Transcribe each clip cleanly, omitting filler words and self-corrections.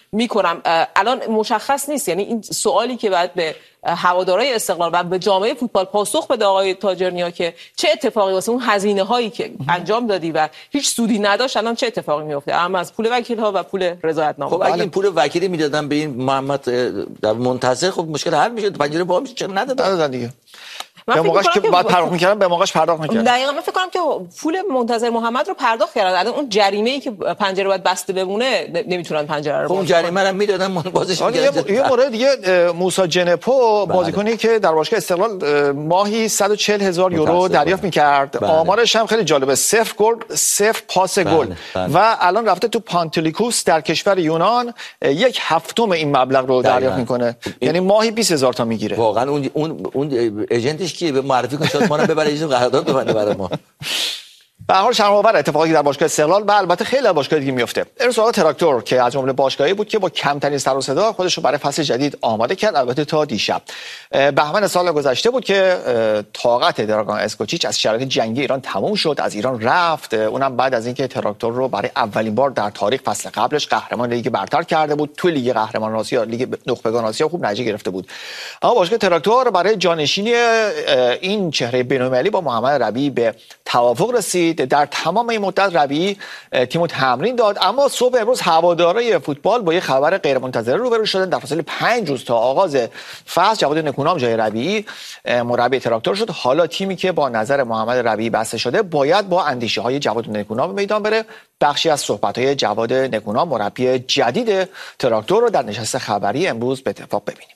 میکنم. الان مشخص نیست، یعنی این سوالی که بعد به هوادارهای استقلال و به جامعه فوتبال پاسخ بده آقای تاجرنیا که چه اتفاقی واسه اون هزینه هایی که انجام دادی و هیچ سودی نداشت الان چه اتفاقی میفته، اما از پول وکیل ها و پول رضایتنامه. خب اگه این پول وکیلی میدادن به این محمد در منتظر، خب مشکل حل میشد، پنجره باز میشد. چرا ندادن دیگه؟ به موقعش که بعد پرداخت می‌کردن به موقعش پرداخت نکردن. دقیقاً من فکر کنم که پول منتظر محمد رو پرداخت کردن. الان اون جریمه‌ای که پنجره باید بسته بمونه نمیتونن پنجره رو خب اون جریمه رو میدادن بازش می‌کردن. یه مورد دیگه موسی جنپو بازیکنی که در باشگاه استقلال ماهی 140,000 یورو دریافت می‌کرد. آمارش هم خیلی جالبه، 0 گل 0 پاس گل و الان رفته تو پانتلیکوس در کشور یونان 1/7 این مبلغ رو دریافت می‌کنه. یعنی ماهی 20,000 تا میگیره. واقعا اون ایجنتش که به معرفی کنه شاید ما رو ببره یه قرارداد ببنده برای ما. به هر حال شرم‌آور اتفاقی در باشگاه استقلال و البته خیلی از باشگاه دیگه میفته. این سوال تراکتور که از جمله باشگاهی بود که با کمترین سر و صدا خودش رو برای فصل جدید آماده کرد، البته تا دیشب. بهمن سال گذشته بود که طاقت دراگان اسکوچیچ از شرایط جنگی ایران تموم شد، از ایران رفت، اونم بعد از اینکه تراکتور رو برای اولین بار در تاریخ فصل قبلش قهرمان لیگ برتر کرده بود. تو لیگ قهرمان آسیا، لیگ نخبگان آسیا خوب نتیجه گرفته بود. اما باشگاه تراکتور برای جانشینی این چهره بین‌المللی با محمد ربیعی به توافق رسید. در تمام این مدت ربیعی تیمو تمرین داد، اما صبح امروز هوادارهای فوتبال با یه خبر غیرمنتظره روبرو شدن. در فاصله 5 روز تا آغاز فصل جواد نکونام جای ربیعی مربی تراکتور شد. حالا تیمی که با نظر محمد ربیعی بسته شده باید با اندیشه‌های جواد نکونام به میدان بره. بخشی از صحبت‌های جواد نکونام مربی جدید تراکتور رو در نشست خبری امروز به اتفاق ببینیم.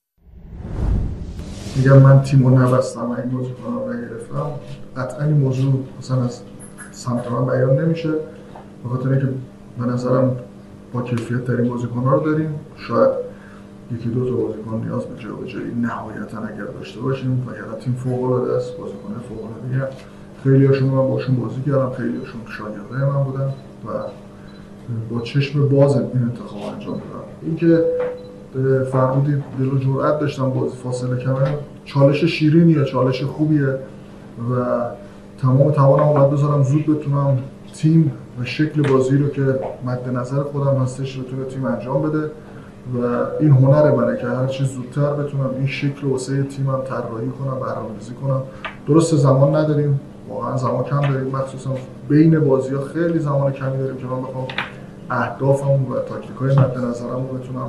میگم من تیمو نبستم، این بازیکن‌ها رو نگرفتم، قطعا این موضوع مثلا از سمت من بیان نمیشه، به خاطر اینکه به نظرم با کیفیت ترین بازیکن‌ها رو داریم. شاید یکی دو تا بازیکن نیاز به جابجایی نهایتاً اگر داشته باشیم، وگرنه تیم فوق‌العاده است، بازیکن‌های فوق‌العاده‌ای. خیلی‌هاشون من باشون بازی کردم، خیلی‌هاشون شاگردای من بودن و با چشم باز این انتخاب انجام دادم. اینکه فرمودید دل و جرأت داشتم بازی فاصله کمه، چالش شیرینیه، چالش خوبیه و تمام توانم باید بذارم زود بتونم تیم و شکل بازی رو که مد نظر خودم هستش بتونه تیم انجام بده و این هنره برای که هر چیز زودتر بتونم این شکل رو واسه تیمم طراحی کنم، برنامه‌ریزی کنم. درسته زمان نداریم، واقعا زمان کم داریم، مخصوصا بین بازی‌ها خیلی زمان کمی داریم که من بخوام اهدافم و تاکتیک‌های مد نظرم رو بتونم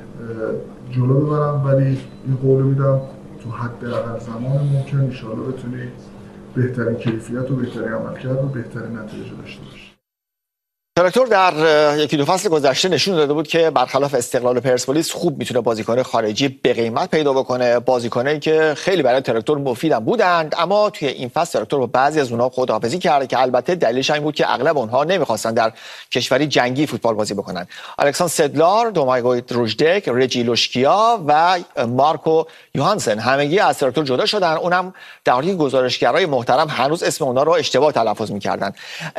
جلو ببرم، ولی این قول میدم تو حداقل زمان ممکن ان شاءالله بتونی بهترین کیفیت و بهترین عملکرد و بهترین نتیجه داشته باشی. تراکتور در یکی دو فصل گذشته نشون داده بود که برخلاف استقلال و پرسپولیس خوب میتونه بازیکن خارجی به قیمت پیدا بکنه، بازیکنایی که خیلی برای تراکتور مفیدن بودند، اما توی این فصل تراکتور با بعضی از اونها خداحافظی کرده که البته دلیلش این بود که اغلب اونها نمیخواستن در کشوری جنگی فوتبال بازی بکنن. الکساندر سدلار، دومایگوی دروژدک، رجی لوشکیا و مارکو یوهانسن همگی از تراکتور جدا شدن. اونم در حالی که گزارشگرای محترم هنوز اسم اونها رو اشتباه تلفظ می‌کردن.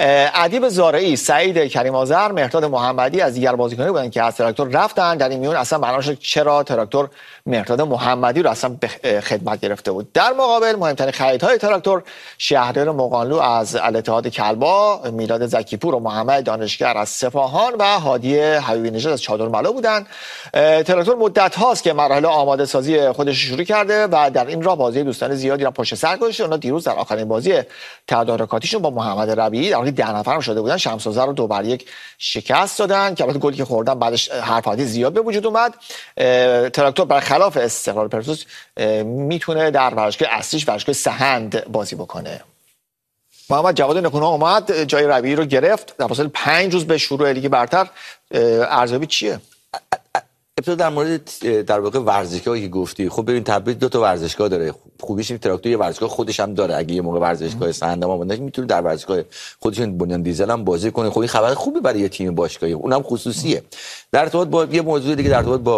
ادیب زارعی، سعید کریم آذر، مهرداد محمدی از دیگر بازیکنان بودن که از تراکتور رفتن. در این میون اصلا معلوم شد چرا تراکتور مهرداد محمدی رو اصلا به خدمت گرفته بود. در مقابل مهمترین خریدهای تراکتور شهریار مقانلو از الاتحاد کلبا، میلاد زکیپور و محمد دانشگر از سپاهان و هادی حبیبی نژاد از چادرملا بودن. تراکتور مدت هاست که مراحل آماده سازی خودش شروع کرده و در این راه بازی دوستان زیادی را پشت سر گذاشته. اونا دیروز در آخرین بازی تدارکاتیشون با محمد ربیعی در حالی 10 نفر شده بودن، شمس‌آذر رو 2-1 شکست دادن که البته گلی که خوردن بعدش حرفاتی زیاد به وجود اومد. تراکتور برخلاف استقلال پرسپولیس میتونه در ورزشگاه اصلیش ورزشگاه سهند بازی بکنه. محمد جواد نکونام اومد جای ربیعی رو گرفت در فاصله 5 روز به شروع لیگ برتر. ارزیابی چیه؟ ابتدا در مورد در واقع ورزشگاهی که گفتی، خب ببین تبریز 2 تا ورزشگاه داره. خوبیش این تراکتور یه ورزشگاه خودش هم داره. اگه یه موقع ورزشگاه سهند ما بودن میتونه در ورزشگاه خودش بنیان دیزل هم بازی کنه. خب این خبر خوبی برای یه تیم باشگاهی، اونم خصوصیه. در ارتباط با یه موضوع دیگه، در ارتباط با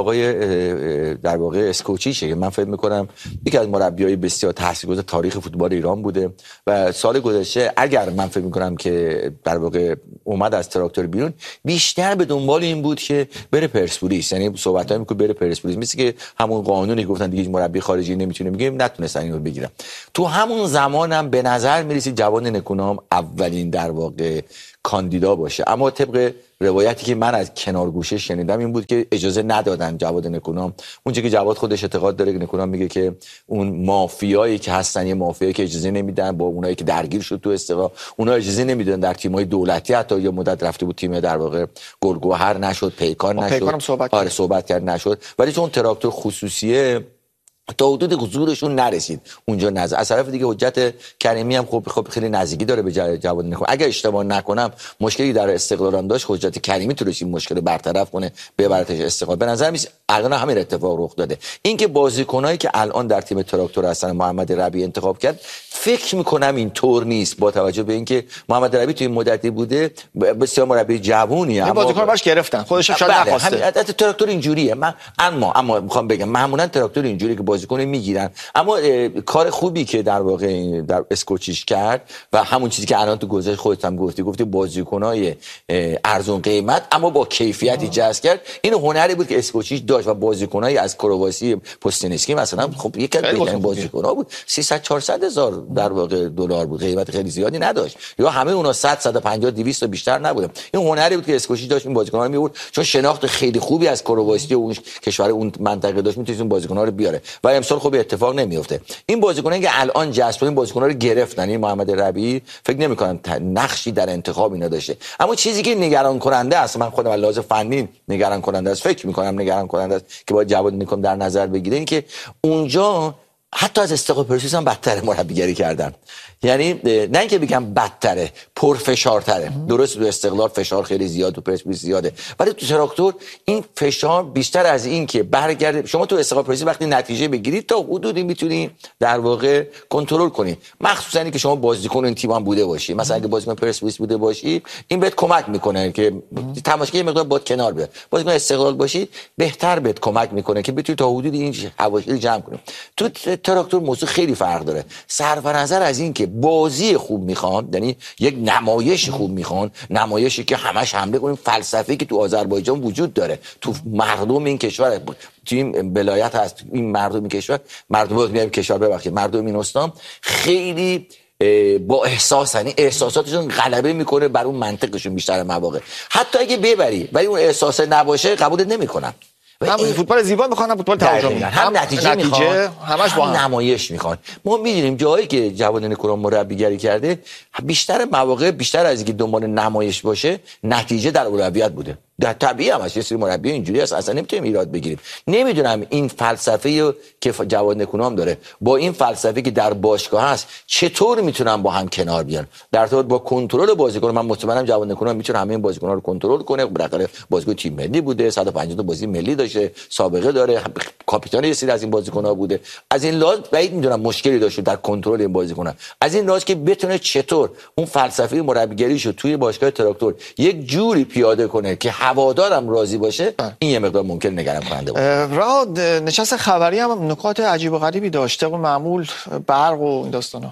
آقای در واقع اسکوچیچ که من فکر می‌کنم یکی از مربیای بسیار تاثیرگذار تاریخ فوتبال ایران بوده و سال گذشته اگر من فکر می‌کنم که در واقع اومد از تراکتور بیرون بیشتر به دنبال این بود که بره پرسپولیس، یعنی صحبتایی می‌کنه بره پرسپولیس، مثل که همون قانونی گفتن دیگه مربی خارجی نمیتونه بگه، نتونستن اینو بگیرن. تو همون زمانم به نظر می‌رسید جواد نکونام اولین در واقع کاندیدا باشه، اما طبق روایتی که من از کنارگوشه شنیدم این بود که اجازه ندادن جواد نکونام، اونجا که جواد خودش اعتقاد داره که نکونام میگه که اون مافیایی که هستن، یه مافیایی که اجازه نمیدن، با اونایی که درگیر شد تو استقلال، اونها اجازه نمیدن در تیم‌های دولتی حتی یه مدت رفته بود تیم در واقع گلگهر نشد، پیکان نشد، صحبت کرد نشد، ولی چون تراکتور خصوصیه تا حدود حضورشون نرسید اونجا نظر. از طرف دیگه حجت کریمی هم خب خیلی نزدیکی داره به جواد نکونام. اگه اشتباه نکنم مشکلی در استقلال هم داشت، حجت کریمی تونست این مشکل برطرف کنه ببرتش استقلال. به نظر میاد الان همین اتفاق رخ داده. اینکه بازیکنایی که الان در تیم تراکتور هستن محمد ربیعی انتخاب کرد، فکر میکنم این طور نیست با توجه به اینکه محمد ربیعی توی مدتی بوده بسیار مربی جوونیه، اما بازیکن باش گرفتن خودش شاید نخواسته. تراکتور اینجوریه. اما میخوام بگم معمولا تراکتور اینجوریه که بازیکن میگیرن، اما کار خوبی که در واقع در اسکوچیش کرد و همون چیزی که الان تو گزارش خودت هم گفتی بازیکنای ارزون قیمت اما با کیفیتی جذب کرد، این هنری بود که اسکوچیش داشت و بازیکنای از کرواسی پوستینسکی مثلا خب یک از بهترین بازیکن‌ها بود، 300 400 هزار در واقع دلار بود، قیمت خیلی زیادی نداشت، یا همه اونا 100 150 200 بیشتر نبودن. این هنری بود که اسکوچیش داشت این بازیکن‌ها رو می‌برد، چون شناخت خیلی خوبی از کرواسی و اون کشور اون منطقه داشت، می‌تونست اون بازیکن‌ها رو بیاره و امسال خب اتفاق نمیفته. این بازیکنایی که الان جذب این بازیکن‌ها رو گرفتن، این محمد ربیعی فکر نمی‌کنم نقشی در انتخاب اینا داشته، اما چیزی که نگران کننده است، من خودم از لحاظ فنی نگران کننده است، فکر می‌کنم نگران کننده است که باید جواد نکونام در نظر بگیره، این که اونجا حتی از استقلال پرسپولیس هم بدتر مربیگری کردن. یعنی نه اینکه بگم بدتره، پرفشارتره. درست تو استقلال فشار خیلی زیاد، تو پرسپولیس زیاده، ولی تو تراکتور این فشار بیشتر از این که برگرده. شما تو استقلال پرسپولیس وقتی نتیجه بگیرید تا حدودی میتونی در واقع کنترل کنی، مخصوصا اینکه شما بازیکن این تیم هم بوده باشی. مثلا اگه بازیکن پرسپولیس بوده باشی این بهت کمک میکنه که تماشاگر یه مقدار با کنار بیاد. بازیکن استقلال باشی بهتر بهت کمک میکنه که بتونی تا حدودی این حواشی رو جمع کنی. تو تراکتور موضوع خیلی فرق داره. صرف نظر از این که بازی خوب میخوان، یعنی یک نمایش خوب میخوان، نمایشی که همش حمله کنیم، فلسفه‌ای که تو آذربایجان وجود داره، تو مردم این کشور، تو این ولایت هست، این مردم این کشور، مردم این استان خیلی با احساسن، احساساتشون غلبه میکنه بر اون منطقشون بیشتر مواقع. حتی اگه ببری ولی اون احساس نباشه قبولت نمیکنن. هم فوتبال زیبا میخوان، فوتبال تهاجمی، هم نتیجه میخوان، همش با نمایش میخوان. ما میدونیم جایی که جواد نکونام مربیگری کرده بیشتر مواقع، بیشتر از اینکه دنبال نمایش باشه، نتیجه در اولویت بوده. در طبیعی هم یه سری مربی اینجوری هست، اصلا نمیتونیم ایراد بگیریم. نمیدونم این فلسفه که جواد نکونام داره با این فلسفه که در باشگاه هست چطور میتونن با هم کنار بیان. در طور با کنترل بازیکن، من مطمئنم جواد نکونام میتونه همه این بازیکن‌ها رو کنترل کنه. بالاخره بازیکن تیم ملی بوده، 150 تا بازی ملی داشته، سابقه داره، کاپیتان یه سری از این بازیکن‌ها بوده. از این لحاظ بعید میدونم مشکلی داشته در کنترل این بازیکن‌ها. از این لحاظ که بتونه چطور اون فلسفه مربیگریشو توی باشگاه تراکتور یک جوری پیاده کنه که هوادارم راضی باشه، این یه مقدار ممکن نگران کننده باشه. نشست خبری هم نکات عجیب و غریبی داشته و معمول برق و این داستانا.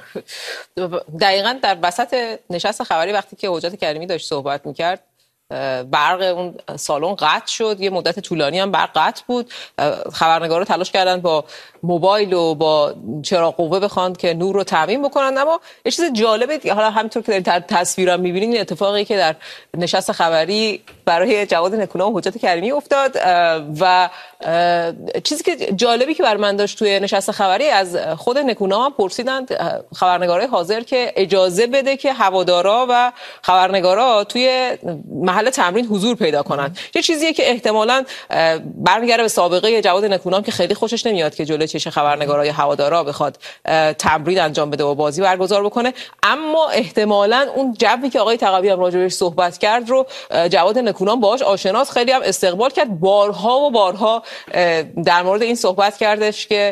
دقیقاً در وسط نشست خبری وقتی که حجت کریمی داشت صحبت می‌کرد، برق اون سالن قطع شد. یه مدت طولانی هم برق قطع بود. خبرنگارا تلاش کردن با موبایل و با چراغ قوه بخوان که نور رو تامین بکنن، اما یه چیز جالبه، حالا همینطور که در تصویرام می‌بینید، این اتفاقی که در نشست خبری برای جواد نکونام و حجت کریمی افتاد و چیزی که جالبی که بر من داشت توی نشست خبری، از خود نکونام هم پرسیدن خبرنگارای حاضر که اجازه بده که هوادارا و خبرنگارا توی محل تمرین حضور پیدا کنن. یه چیزیه که احتمالاً برمیگره به سابقه جواد نکونام که خیلی خوشش نمیاد که جلوی چش خبرنگارا یا هوادارا بخواد تمرین انجام بده و بازی برگزار بکنه، اما احتمالاً اون جوی که آقای تقوی هم راجعش صحبت کرد رو جواد نکونام باهاش آشناست، خیلی هم استقبال کرد. بارها و بارها در مورد این صحبت کردش که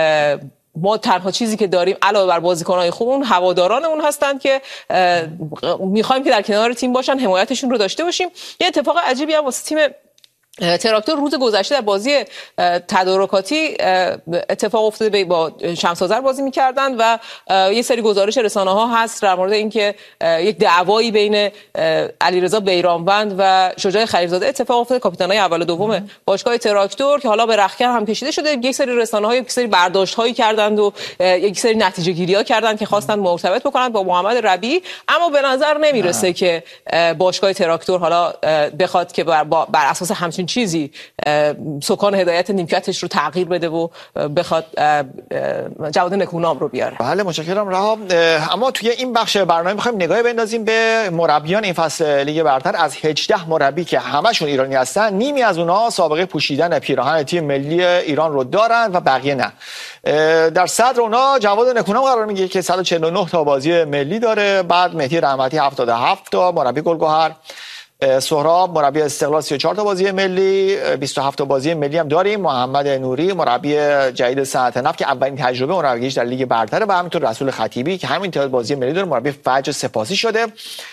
ما تنها چیزی که داریم علاوه بر بازیکن‌های خوب اون هواداران اون هستن که می‌خوایم که در کنار تیم باشن، حمایتشون رو داشته باشیم. یه اتفاق عجیبی هم واسه تیم تراکتور روز گذشته در بازی تدارکاتی اتفاق افتاده با شمس آذر بازی می‌کردن و یه سری گزارش رسانه‌ها هست در مورد اینکه یک دعوایی بین علیرضا بیرانوند و شجاع خلیلزاده اتفاق افتاده، کاپیتانای اول و دوم باشگاه تراکتور که حالا به رختکن هم کشیده شده. یک سری رسانه‌ها یک سری برداشت‌هایی کردند و یک سری نتیجه‌گیری‌ها کردند که خواستن مرتبط بکنن با محمد ربیعی، اما به نظر نمیرسه که باشگاه تراکتور حالا بخواد که بر اساس همچین چیزی سکان هدایت نیمکتش رو تغییر بده و بخواد جواد نکونام رو بیاره. بله متشکرم رها. اما توی این بخش برنامه می‌خوایم نگاهی بندازیم به مربیان این فصل لیگ برتر. از 18 مربی که همشون ایرانی هستن، نیمی از اونها سابقه پوشیدن پیراهن تیم ملی ایران رو دارن و بقیه نه. در صدر اونها جواد نکونام قرار میگیره که 149 تا بازی ملی داره، بعد مهدی رحمتی 77 تا، مربی گلگهر، سهراب مربی استقلال 34 تا بازی ملی، 27 تا بازی ملی هم داریم، محمد نوری مربی جدید صنعت نفت که اولین تجربه مربیگیش در لیگ برتر، و همینطور رسول خطیبی که همین تعداد بازی ملی داره، مربی فجر سپاسی شده.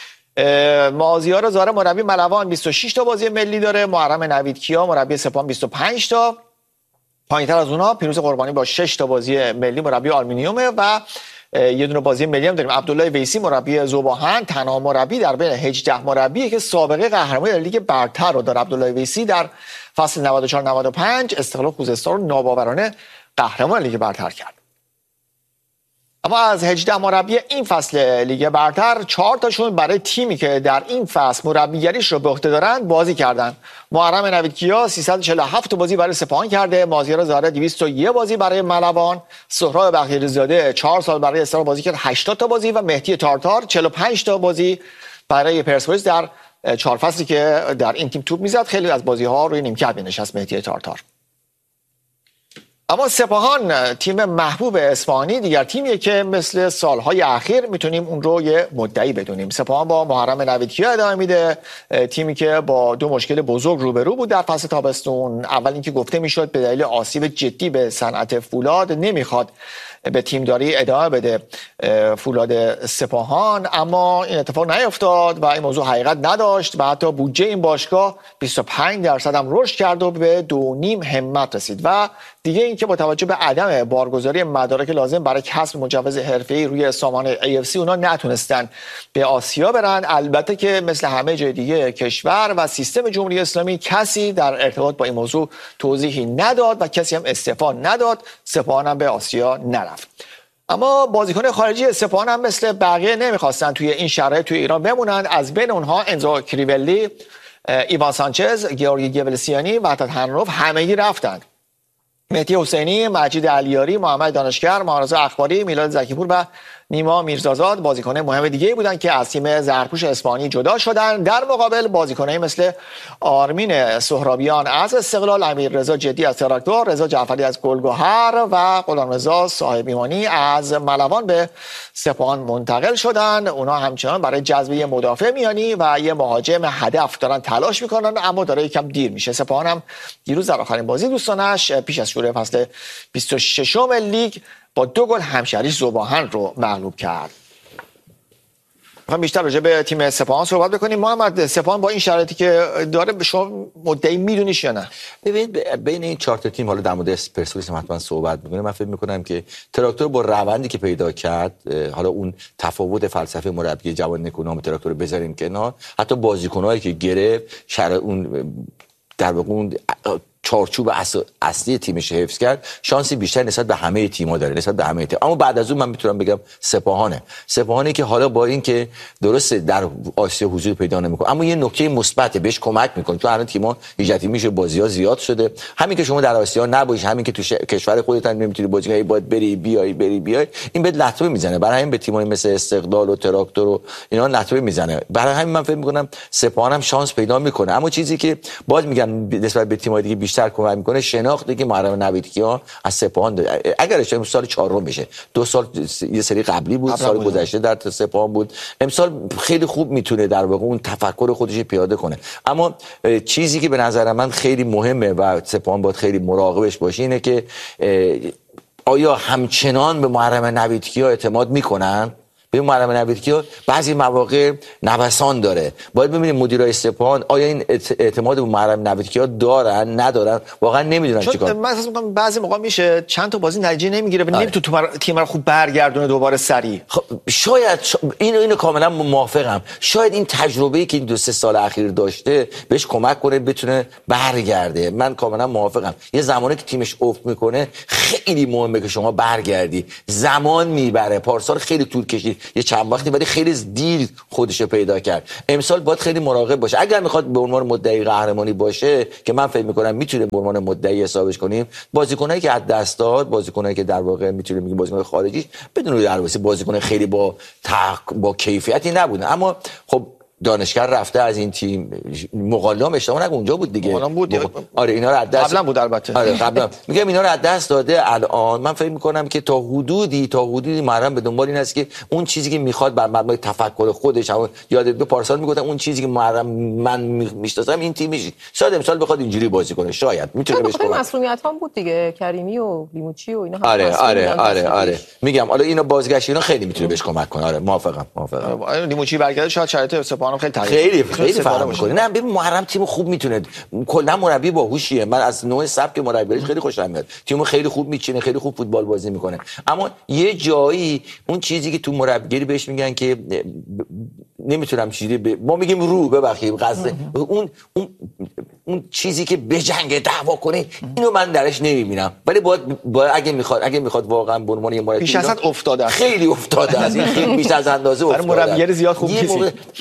مازیار زاره مربی ملوان 26 تا بازی ملی داره، محرم نویدکیا مربی سپاهان 25 تا. پایین‌تر از اونها پیروز قربانی با 6 تا بازی ملی مربی آلومینیومه و یه دونه بازی ملی هم داریم. عبدالله ویسی مربی ذوباهن تنها مربی در بین 18 مربی که سابقه قهرمانی در لیگ برتر رو داره. عبدالله ویسی در فصل 94-95 استقلال خوزستان رو ناباورانه قهرمان لیگ برتر کرد. اما از 18 مربی این فصل لیگ برتر 4 تاشون برای تیمی که در این فصل مربیگریش رو به عهده دارن بازی کردن. محرم نویدکیا 347 بازی برای سپاهان کرده، مازیار زاره 201 بازی برای ملوان، سهراب بختیاری‌زاده 4 سال برای استقلال بازی کرد 80 تا بازی، و مهدی تارتار 45 تا بازی برای پرسپولیس در 4 فصلی که در این تیم توپ میزد. خیلی از بازی‌ها روی نیمکت می‌نشست مهدی تارتار. اما سپاهان تیم محبوب اصفهانی دیگر تیمیه که مثل سالهای اخیر میتونیم اون رو یه مدعی بدونیم. سپاهان با محرم نویدکیا ادامه میده، تیمی که با 2 مشکل بزرگ روبرو بود در فصل تابستون. اول اینکه گفته میشد به دلیل آسیب جدی به صنعت فولاد نمیخواد به تیمداری ادامه بده فولاد سپاهان، اما این اتفاق نیفتاد و این موضوع حقیقت نداشت و حتی بودجه این باشگاه 25% هم رشد کرد و به 2.5 همت رسید. و دیگه اینکه با توجه به عدم بارگذاری مدارک لازم برای کسب مجوز حرفه‌ای روی سامان AFC اونا نتونستن به آسیا برن. البته که مثل همه جای دیگه کشور و سیستم جمهوری اسلامی کسی در ارتباط با این موضوع توضیحی نداد و کسی هم استعفا نداد. سپاهان هم به آسیا نرفت. اما بازیکن خارجی سپاهان هم مثل بقیه نمیخواستن توی این شرایط توی ایران بمونن. از بین اونها انزو کریولی، ایوان سانچز، گیورگی گولسیانی و تاتهانروف همگی رفتند. مهدی حسینی، مجید علیاری، محمد دانشگر، مهارزا اخباری، میلاد زکیپور و نیما میرزازاد بازیکن مهم دیگه بودن که از تیم زرپوش اسپانی جدا شدن. در مقابل بازیکنایی مثل آرمین سهرابیان از استقلال، امیررضا جدی از تراکتور، رضا جعفری از گلگهر و غلامرضا صاحب ایمانی از ملوان به سپاهان منتقل شدن. اونا همچنان برای جذب یه مدافع میانی و یه مهاجم هدف دارن تلاش میکنن، اما داره یکم دیر میشه. سپاهان هم دیروز در آخرین بازی دوستانش پیش از شروع فصل 26 لیگ با 2 گل همشهریش ذوباهن رو مغلوب کرد. میخوام بیشتر راجع به تیم سپاهان صحبت بکنیم. محمد، سپاهان با این شرایطی که داره به شما مدعی میدونیش یا نه؟ ببین بین این 4 تا تیم حالا در مورد پرسپولیس حتما صحبت می‌کنیم. من فکر می‌کنم که تراکتور با روندی که پیدا کرد، حالا اون تفاوت فلسفه مربی جواد نکونام و تراکتور بذاریم کنار، حتی بازیکنایی که گرفت اون در واقع اون چارچوب اصلی تیمش حفظ کرد، شانسی بیشتر نسبت به همه تیم‌ها داره، نسبت به همه تیم. اما بعد از اون من میتونم بگم سپاهانی که حالا با این که درسته در آسیا حضور پیدا نمیکنه، اما یه نکته مثبت بهش کمک میکنه، چون الان تیم‌ها 18 تیمیشه، بازی‌ها زیاد شده. همین که شما در آسیا نباشی، همین که تو کشور خودت هم نمیتونی بازی کنی، باید بری بیای، این بهت لطمه میزنه. برای همین به تیم‌های مثل استقلال و تراکتور و اینا لطمه میزنه. برای همین من فکر میکنم سپاهان هم شانس پیدا میکنه. اما چیزی که باز میگم نسبت به تیم‌های دیگه بیشتر کمک میکنه شناختی که محرم نویدکیا از سپاهان داره. اگر اشتباه سال 4 بشه، 2 سال یه سری قبلی بود، سال گذشته در سپاهان بود، امسال خیلی خوب میتونه در واقع اون تفکر خودش پیاده کنه. اما چیزی که به نظر من خیلی مهمه و سپاهان باید خیلی مراقبش باشه اینه که آیا همچنان به محرم نویدکیا اعتماد میکنن؟ به محرم نویدکیا بعضی مواقع نوسان داره. باید ببینیم مدیرای سپاهان آیا این اعتماد به محرم نویدکیا دارن ندارن، واقعا نمیدونن چیکار. من احساس می‌کنم بعضی موقع میشه چند تا بازی نتیجه نمیگیره و نمیتونه تیم رو خوب برگردونه دوباره سریع. خب شاید اینو کاملا موافقم. شاید این تجربه‌ای که این 2-3 سال اخیر داشته بهش کمک کنه بتونه برگرده. من کاملا موافقم. یه زمانی که تیمش افت میکنه خیلی مهمه که شما برگردی. زمان میبره. پارسال خیلی طول کشید، یه چند وقتی، ولی خیلی دیر خودشو پیدا کرد. امسال باید خیلی مراقب باشه. اگر میخواد به عنوان مدعی قهرمانی باشه که من فکر میکنم میتونه به عنوان مدعی حسابش کنیم، بازیکنایی که از دست داد، بازیکنایی که در واقع میتونه بگیم بازیکن خارجی بدون دروازه، بازیکن خیلی با کیفیتی نبودن. اما خب دانشگر رفته از این تیم. مقالم اشتباه نگم اونجا بود دیگه. آره اینا رو از دست قبلا بود البته. آره قبلا میگم اینا رو از دست داده. الان من فکر میکنم که تا حدودی محرم به دنبال این است که اون چیزی که میخواد بر مبنای تفکر خودش، یادت به پارسال میگفتم اون چیزی که محرم من میشناسم این تیمش شاید امسال بخواد اینجوری بازی کنه، شاید میتونه بشه. مسئولیت هم بود دیگه، کریمی و لیموچی و اینا. آره میگم حالا اینا بازگشت اینا خیلی میتونه بهش کمک کنه. آره موافقم. لیموچی برگرده شاید شرایط سپاهان خیلی فرق می‌کنه. نه ببین محرم تیم خوب میتونه، کلا مربی باهوشیه. من از نوع سبک مربیش خیلی خوشم میاد. تیمو خیلی خوب میچینه، خیلی خوب فوتبال بازی میکنه. اما یه جایی اون چیزی که تو مربیگری بهش میگن که نمیتونم چیزی ما میگیم رو ببخشید قصد اون چیزی که بجنگه دعوا کنه، اینو من درش نمیبینم. ولی باید اگه میخواد واقعا به عنوان یه مربی پیش از حد افتاده است، خیلی افتاده است، این خیلی بیش از اندازه افتاده. مربیگری زیاد خوب نیست.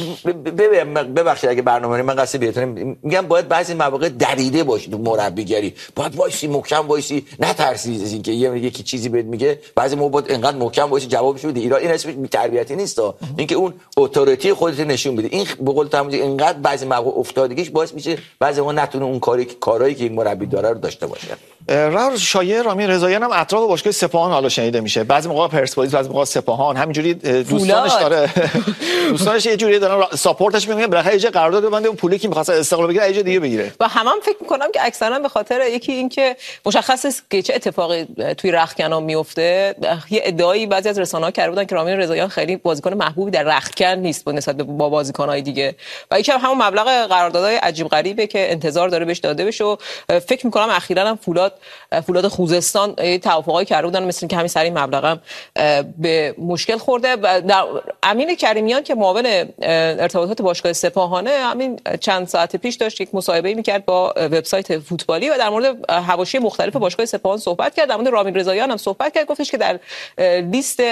ببخشید اگه برنامه من قصد بهتره میگم باید بعضی مواقع دریده باشی تو مربیگری. باید وایسی محکم وایسی، نترسی از اینکه یکی چیزی بهت میگه. بعضی موقع باید انقدر محکم وایسی جوابش بدی. ایران این اسمش بی‌تربیتی نیست، اینکه اون اتوریتی خودت نشون بدی. این به قول تمام اینقدر بعضی مواقع افتادگیش باعث میشه بعضی موقع نتونه اون کارایی که این مربی داره رو داشته باشه. شایعه رامین رضاییان هم اطراف باشگاه سپاهان حالا شنیده میشه. بعضی موقع پرسپولیس، بعضی موقع سپاهان، همینجوری دوستانش داره دوستانش یه جوری دارن ساپورتش میگن بالاخره یه قرارداد ببنده اون پولی که می‌خواد استقلال بگیره یه جای دیگه بگیره. و هم فکر می‌کنم که اکثرا به خاطر یکی این که مشخص است که چه اتفاقی توی رختکن میفته. یه ادعایی بعضی از رسانه‌ها کرده بودن که رامین رضاییان خیلی بازیکن محبوبی در رختکن نیست نسبت به بازیکن‌های دیگه و یکی همون مبلغ قراردادهای عجیب غریبه که انتظار داره بهش داده بشه. و فکر می‌کنم اخیراً هم فولاد خوزستان توافقای کرده بودن، مثل اینکه همین سر این مبلغ هم به مشکل خورده. در امین کریمیان که معاون ارتباطات باشگاه سپاهانه همین چند ساعت پیش داشت یک مصاحبه‌ای می‌کرد با وبسایت فوتبالی و در مورد حواشی مختلف باشگاه سپاهان صحبت کرد. در مورد رامین رضاییان هم صحبت کرد، گفتش که در لیست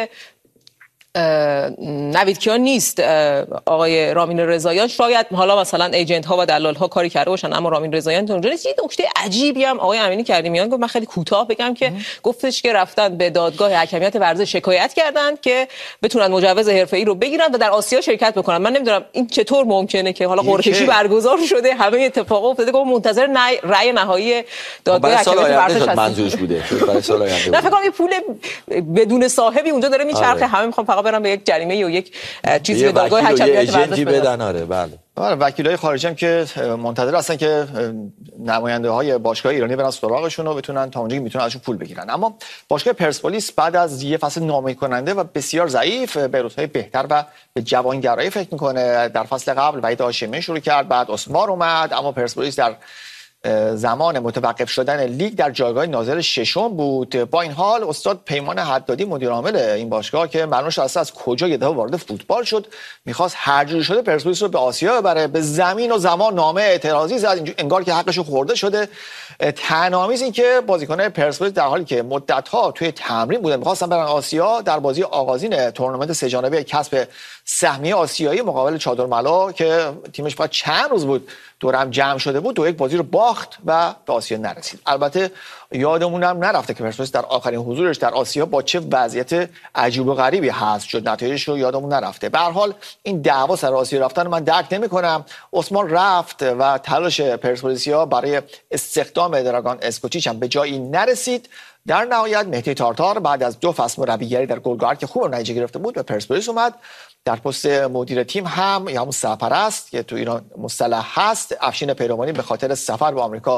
نویدکیا نیست آقای رامین رضاییان. شاید حالا مثلا ایجنت ها و دلال ها کاری کرده باشن، اما رامین رضاییان اونجا نیست. یه نکته عجیبی هم آقای امینی کریمیان گفت، من خیلی کوتاه بگم که گفتش که رفتن به دادگاه حکمیت ورزش شکایت کردن که بتونن مجوز حرفه‌ای رو بگیرن و در آسیا شرکت بکنن. من نمیدونم این چطور ممکنه که حالا قرعه کشی برگزار شده، همه اتفاق افتاده، گفت منتظر رأی نهایی دادگاه حکمیت ورزش هست. منظورش بوده برای سال آینده. نه فکر کنم این پول بدون صاحبی اونجا داره میچرخه. همه میخوان فقط برن به یک جریمه یا یک چیزی به دادگاه حکمیت ورزش بدن. آره بله. وکیلای خارجی هم که منتظر هستن که نماینده های باشگاه ایرانی برن سراغشون و بتونن تا اونجایی میتونن ازشون پول بگیرن. اما باشگاه پرسپولیس بعد از یه فصل ناامیدکننده و بسیار ضعیف به روزهای بهتر و به جوانگرایی فکر میکنه. در فصل قبل وحید هاشمی شروع کرد، بعد اسمار اومد، اما پرسپولیس در زمان متوقف شدن لیگ در جایگاه ناظر ششم بود. با این حال استاد پیمان حدادی مدیر عامل این باشگاه که معلوم شد از کجا یه دفعه وارد فوتبال شد، میخواست هر جوری شده پرسپولیس رو به آسیا ببره، به زمین و زمان نامه اعتراضی زد، انگار که حقش خورده شده. طعنه‌آمیز این که بازیکنان پرسپولیس در حالی که مدت‌ها توی تمرین بودن می‌خواستن برن آسیا، در بازی آغازین تورنمنت سه جانبه کسب سهمیه آسیایی مقابل چادرملا که تیمش فقط چند روز بود دورم جمع شده بود، 2-1 بازی رو باخت و به آسیا نرسید. البته یادمون هم نرفته که پرسپولیس در آخرین حضورش در آسیا با چه وضعیت عجیب و غریبی حذف شد، نتایجش رو یادمون نرفته. به هر حال این دعوا سر آسیا رفتن من درک نمی‌کنم. عثمان رفت و تلاش پرسپولیسیا برای استخدام دراگان اسکوچیچ هم به جایی نرسید. در نهایت مهدی تارتار بعد از 2 فصل مربیگری در گلگهر که خوب نتیجه گرفته بود به پرسپولیس اومد. در پست مدیر تیم هم یا همون سرپرست که تو ایران مصطلح هست افشین پیروانی به خاطر سفر به آمریکا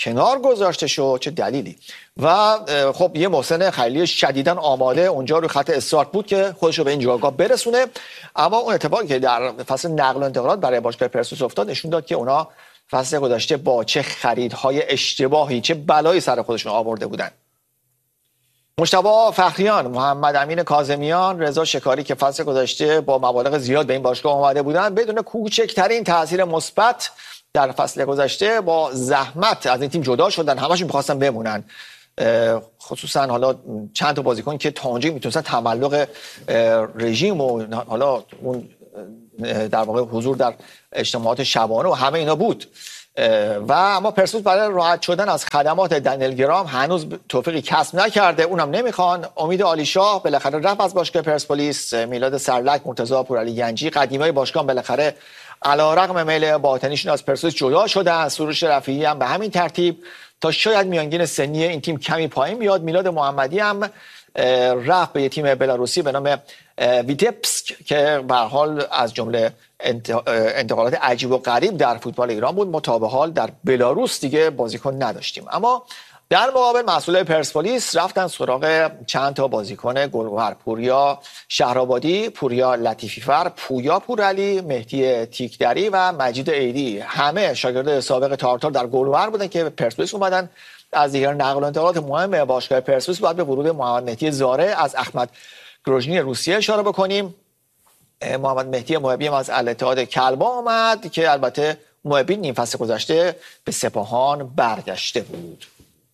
کنار گذاشته شد، چه دلیلی؟ و خب یه محسن خلیلی شدیداً آماده اونجا رو خط استارت بود که خودش رو به این جایگاه برسونه. اما اون اتفاقی که در فصل نقل و انتقالات برای باشگاه پرسپولیس افتاد نشون داد که اونا فصل گذشته با چه خریدهای اشتباهی چه بلایی سر خودشون آورده بودن. مجتبی فخریان، محمد امین کاظمیان، رضا شکاری که فصل گذشته با مبالغ زیاد به این باشگاه اومده بودن بدون کوچکترین تاثیر مثبت در فصل گذشته با زحمت از این تیم جدا شدن. همشون می‌خواستن بمونن، خصوصا حالا چند تا بازیکن که تا اونجا میتونستن تملق رژیم و حالا اون در واقع حضور در اجتماعات شبانه و همه اینا بود. و اما پرسپولیس برای راحت شدن از خدمات دنیل گرام هنوز توفیقی کسب نکرده، اونم نمیخوان. امید عالیشاه بالاخره رفت از باشگاه پرسپولیس. میلاد سرلک، مرتضی پورعلی گنجی، قدیمای باشگاه بالاخره علیرغم میل باطنیشون از پرسپولیس جدا شدن. سروش رفیعی هم به همین ترتیب تا شاید میانگین سنی این تیم کمی پایین بیاد. میلاد محمدی هم رفت به یه تیم بلاروسی به نام ویتبسک که به هر حال از جمله انتقالات عجیب و غریب در فوتبال ایران بود. ما تا به حال در بلاروس دیگه بازیکن نداشتیم. اما در مقابل مسئولای پرسپولیس رفتن سراغ چند تا بازیکن گل‌گهر: پوریا شهرآبادی، پوریا لطیفی‌فر، پویا پورعلی، مهدی تیکدری و مجید عیدی. همه شاگرد سابق تارتار در گل‌گهر بودن که پرسپولیس اومدن. از دیگر نقل و انتقالات مهم باشگاه پرسپولیس باید به ورود محمد مهدی زاره از احمد گروژنی روسیه اشاره بکنیم. محمد مهدی محبی هم از الاتحاد کلبا آمد که البته محبی نیم فصل گذشته به سپاهان برگشته بود.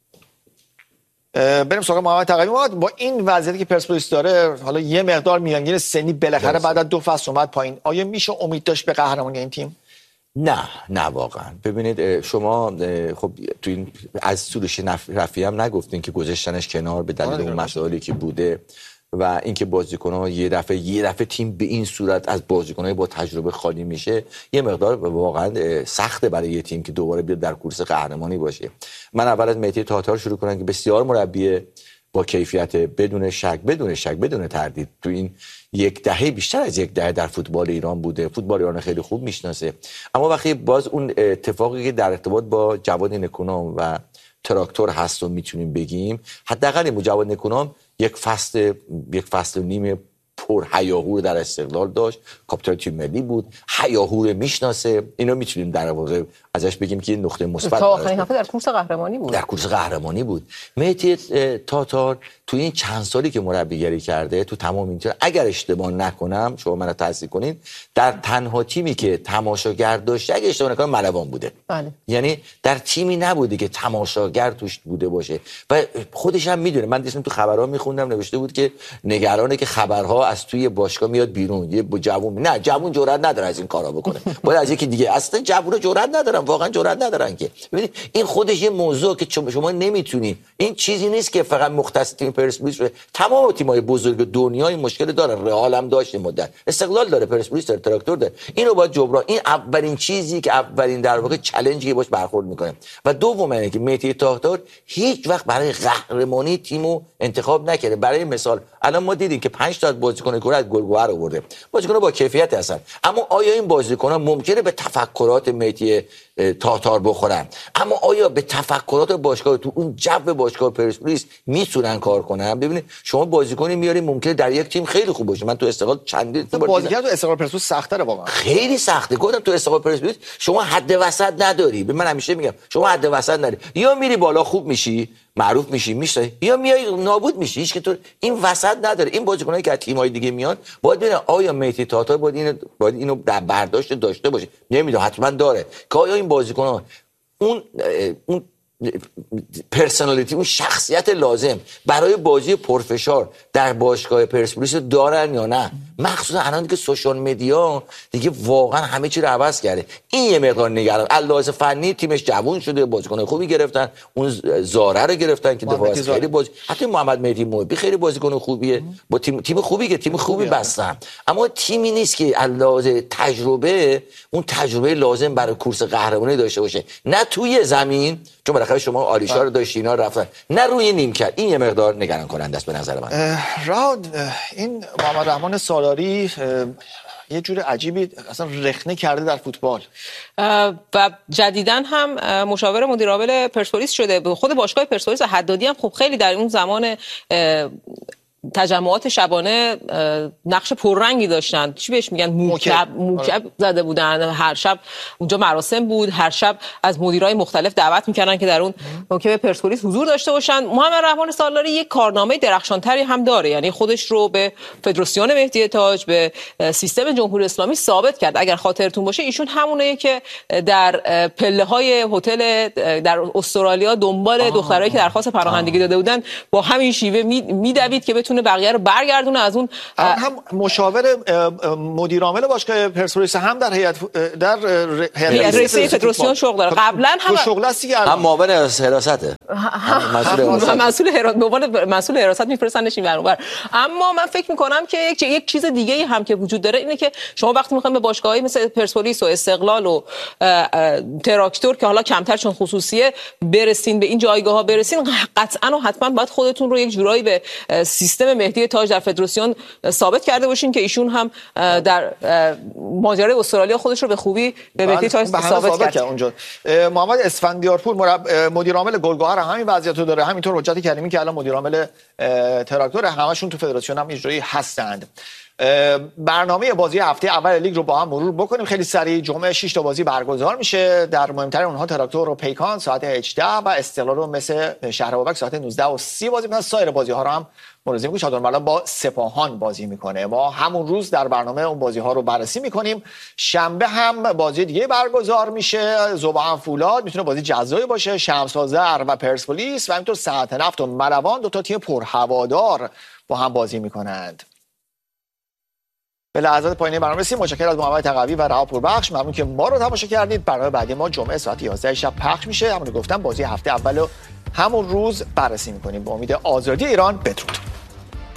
بریم سراغ محمد تقوی. با این وضعیتی که پرسپولیس داره، حالا یه مقدار میانگین سنی بالاخره بعد از 2 فصل اومد پایین، آیا میشه امید داشت به قهرمانی این تیم؟ نه واقعا. ببینید شما خب تو این از سروش رفیعی هم نگفتین که گذاشتنش کنار به دلیل اون مسائلی که بوده و اینکه بازیکن‌ها یه دفعه تیم به این صورت از بازیکن‌های با تجربه خالی میشه، یه مقدار واقعا سخته برای یه تیم که دوباره بیاد در کورس قهرمانی باشه. من اول از مهدی تاتار شروع کنم که بسیار مربی با کیفیت، بدون شک بدون تردید. تو این یک دهه، بیشتر از یک دهه در فوتبال ایران بوده، فوتبال ایران خیلی خوب میشناسه. اما وقتی باز اون اتفاقی که در ارتباط با جواد نکونام و تراکتور هست و میتونیم بگیم، حداقل جواد نکونام یک فصل و نیم پر هیاهو در استقلال داشت، کاپیتان تیم ملی بود، هیاهو میشناسه. اینو میتونیم در واقع ازش بگیم که نقطه مثبت تا آخرین هفته در کورس قهرمانی بود. مهدی تاتار تو این چند سالی که مربیگری کرده، تو تمام این اگر اشتباه نکنم، شما منو تصحیح کنین، در تنها تیمی که تماشاگر داشته، اگه اشتباه نکنم، ملوان بوده. بله. یعنی در تیمی نبوده که تماشاگر توش بوده باشه و خودش هم میدونه. من دیدم تو خبرها میخوندم نوشته بود که نگرانه که خبرها از توی باشگاه میاد بیرون. یه جوون جرئت نداره از این کارا بکنه، باید از یکی دیگه. اصلا جوونا جرئت ندارن، واقعا جرئت ندارن که. ببینید این خودش یه موضوع که شما نمیتونی، این چیزی نیست که فقط مختص تیم پرسپولیس. تمام تیم‌های بزرگ دنیای مشکل داره. رئال هم داشته مدت، استقلال داره، پرسپولیس داره، تراکتور داره. اینو باید جبران. این اولین چیزی که اولین در واقع چالنجی باش برخورد میکنه. و دوم اینه که مهدی تاتار هیچ وقت برای قهرمانی تیمو انتخاب نکرده. برای مثال الان ما دیدیم که 5 تا بازیکن کره از گل‌گهر آورده، بازیکن‌ها با کیفیت هستن. اما آیا این بازیکن‌ها ممکنه به تفکرات مهدی تاتار بخورن؟ اما آیا به تفکرات باشگاه، تو اون جو باشگاه پرسپولیس میتونن کار کنن؟ ببینید شما بازیکنی میارین ممکنه در یک تیم خیلی خوب باشه. من تو استقلال چندین بازیکن تو استقلال پرسپولیس سخت‌تره، واقعا خیلی سخته. گفتم تو استقلال پرسپولیس شما حد وسط نداری. به من همیشه میگم شما حد وسط نداری، یا میری بالا خوب میشی، معروف میشی، یا میای نابود میشی. هیچ که تو این وسط نداره. این بازیکنایی که از تیم‌های دیگه میان باید ببینن آیا مهدی تاتار باید اینو در برداشت داشته باشه. نمیدونم، حتما داره که آیا این بازیکن‌ها اون پرسونالیتی، اون شخصیت لازم برای بازی پرفشار در باشگاه پرسپولیس دارن یا نه. مخصوصا الان که سوشال مدیا دیگه واقعا همه چی رو عوض کرده. این یه مقدار نگران. علاوه فنی تیمش جوون شده، بازیکن خوبی گرفتن، اون زاره رو گرفتن که دفاع خیلی حتی محمد مهدی محبی خیلی بازیکن خوبیه، با تیم خوبی که تیم خوبی بستن. اما تیمی نیست که علاوه تجربه، اون تجربه لازم برای کورس قهرمانی داشته باشه. نه توی زمین، چون بالاخره شما آلیشا رو داشتین، اینا رفتن، نه روی نیمکت. این یه مقدار نگران کننده است به نظر من. این محمد رحمان سالاری سالاری یه جور عجیبی اصلا رخنه کرده در فوتبال و جدیداً هم مشاور مدیر عامل پرسپولیس شده. خود باشگاه پرسپولیس و حدادی هم خب خیلی در اون زمان تجمعات شبانه نقش پررنگی داشتن. چی بهش میگن؟ موکب زده بودن. هر شب اونجا مراسم بود، هر شب از مدیرای مختلف دعوت میکردن که در اون موکب پرسپولیس حضور داشته باشن. محمد رحمان سالاری یک کارنامه درخشانتری هم داره، یعنی خودش رو به فدراسیون مهدی تاج، به سیستم جمهوری اسلامی ثابت کرد. اگر خاطرتون باشه ایشون همونه که در پله‌های هتل در استرالیا دنبال دخترایی که درخواست پناهندگی داده بودن با همین شیوه میدوید که بتونه بقیه رو برگردونه از اون. هم مشاور مدیر عامل باشگاه پرسپولیس هم در هیئت رئیس فدراسیون شغل داره. قبلا هم شغل هستی که هم معاون حراسته، مسئول حراست میفرستنش این ور. اما من فکر میکنم که یک چیز دیگه ای هم که وجود داره اینه که شما وقتی میخواین به باشگاه‌های مثل پرسپولیس و استقلال و تراکتور که حالا کمتر چون خصوصیه برسین، به این جایگاه‌ها برسین، قطعاً و حتما باید خودتون رو یک جورایی به سیستم مهدی تاج در فدراسیون ثابت کرده باشین که ایشون هم در ماجرای استرالیا خودش رو به خوبی به مهدی تاج ثابت کرد. اونجا محمد اسفندیارپور مدیر عامل گلگهر همین وضعیتو داره، همینطور حجت کریمی که الان مدیر عامل تراکتور، همشون تو فدراسیون هم اجرایی هستند. برنامه بازی هفته اول لیگ رو با هم مرور بکنیم خیلی سریع. جمعه 6 تا بازی برگزار میشه، در مهمترین اونها تراکتور و پیکان ساعت 18 و استقلال رو مثل شهر بابک ساعت 19:30 بازی میکنن. سایر بازی ها رو هم ملزم که چادرمردا با سپاهان بازی میکنه. ما همون روز در برنامه اون بازی ها رو بررسی میکنیم. شنبه هم بازی دیگه برگزار میشه، ذوب‌هم فولاد میتونه بازی جذابی باشه، شمس آذر و پرسپولیس و همینطور ساعت نفت و مروان، دو تا تیم پرهوادار با هم بازی میکنند. به لحظات پایانی برنامه رسیدیم. متشکرم از محمد تقوی و رها پوربخش، ممنون که ما رو تماشا کردید. برنامه بعدی ما جمعه ساعت 11 شب پخش میشه. همون گفتم بازی هفته اولو همون روز بررسی میکنیم. با امید آزادی ایران. بدرود.